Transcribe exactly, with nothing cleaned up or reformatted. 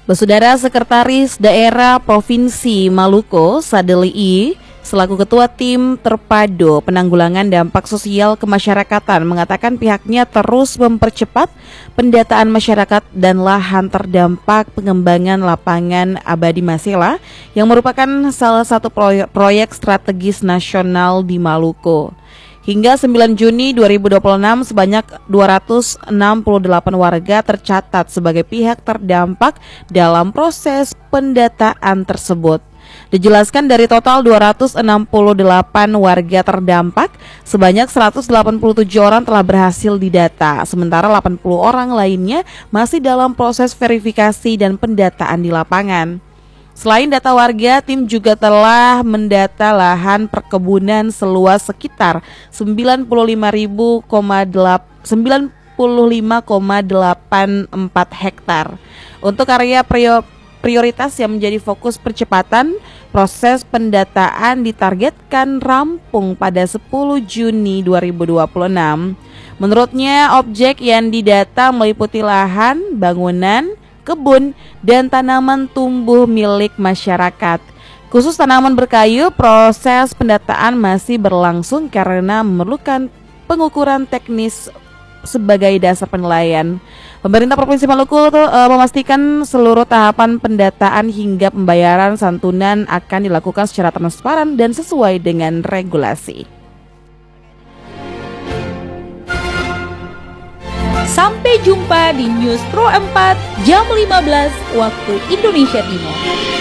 Saudara Sekretaris Daerah Provinsi Maluku, Sadeli I, selaku Ketua Tim Terpadu Penanggulangan Dampak Sosial Kemasyarakatan mengatakan pihaknya terus mempercepat pendataan masyarakat dan lahan terdampak pengembangan lapangan Abadi Masela yang merupakan salah satu proyek, proyek strategis nasional di Maluku. Hingga sembilan Juni dua ribu dua puluh enam sebanyak dua ratus enam puluh delapan warga tercatat sebagai pihak terdampak dalam proses pendataan tersebut. Dijelaskan dari total dua ratus enam puluh delapan warga terdampak, sebanyak seratus delapan puluh tujuh orang telah berhasil didata, sementara delapan puluh orang lainnya masih dalam proses verifikasi dan pendataan di lapangan. Selain data warga, tim juga telah mendata lahan perkebunan seluas sekitar sembilan puluh lima koma delapan empat hektar. Untuk area prioritas yang menjadi fokus percepatan, proses pendataan ditargetkan rampung pada sepuluh Juni dua ribu dua puluh enam. Menurutnya, objek yang didata meliputi lahan, bangunan, kebun, dan tanaman tumbuh milik masyarakat. Khusus tanaman berkayu, proses pendataan masih berlangsung karena memerlukan pengukuran teknis sebagai dasar penilaian. Pemerintah Provinsi Maluku tuh, uh, memastikan seluruh tahapan pendataan hingga pembayaran santunan akan dilakukan secara transparan dan sesuai dengan regulasi. Sampai jumpa di News Pro empat jam lima belas waktu Indonesia Timur.